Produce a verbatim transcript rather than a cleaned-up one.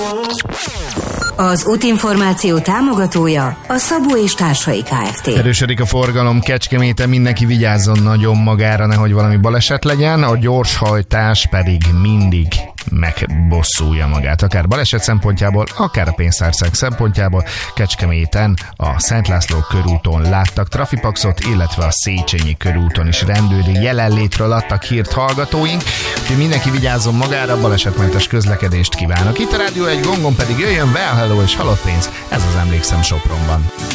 Az útinformáció támogatója a Szabó és Társai Kft. Erősödik a forgalom Kecskeméten, mindenki vigyázzon nagyon magára, nehogy valami baleset legyen, a gyorshajtás pedig mindig megbosszulja magát, akár baleset szempontjából, akár a pénztárcák szempontjából. Kecskeméten a Szent László körúton láttak trafipaxot, illetve a Széchenyi körúton is rendőri jelenlétről adtak hírt hallgatóink, úgyhogy mindenki vigyázzon magára, balesetmentes közlekedést kívánok. Itt a Rádió egy gongon pedig jöjjön Well Hello és Halott pénz, ez az Emlékszem Sopronban.